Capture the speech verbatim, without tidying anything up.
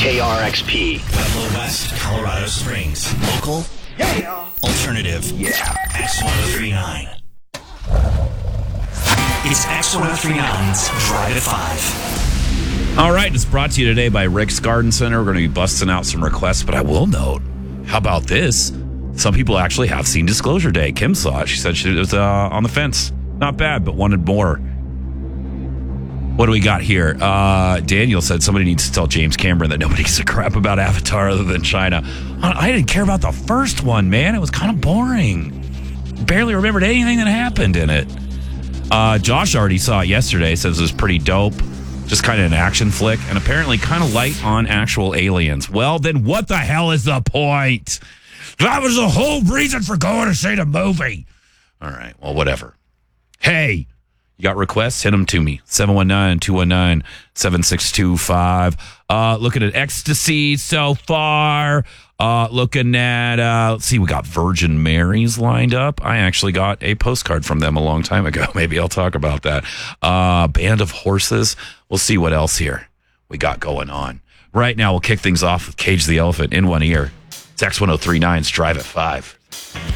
K R X P. Pueblo West, Colorado Springs. Local. Yeah. Alternative. Yeah. X ten thirty-nine. It's X ten thirty-nine's Drive at five. All right, it's brought to you today by Rick's Garden Center. We're going to be busting out some requests, but I will note, how about this? Some people actually have seen Disclosure Day. Kim saw it. She said she was uh, on the fence. Not bad, but wanted more. What do we got here? Uh, Daniel said somebody needs to tell James Cameron that nobody gives a crap about Avatar other than China. I didn't care about the first one, man. It was kind of boring. Barely remembered anything that happened in it. Uh, Josh already saw it yesterday. Says it was pretty dope. Just kind of an action flick. And apparently kind of light on actual aliens. Well, then what the hell is the point? That was the whole reason for going to see the movie. All right. Well, whatever. Hey, you got requests? Hit them to me. seven one nine, two one nine, seven six two five. Uh, looking at ecstasy so far. Uh, looking at, uh, let's see, we got Virgin Marys lined up. I actually got a postcard from them a long time ago. Maybe I'll talk about that. Uh, Band of Horses. We'll see what else here we got going on. Right now, we'll kick things off with Cage the Elephant in one ear. It's X ten thirty-nine's Drive at five.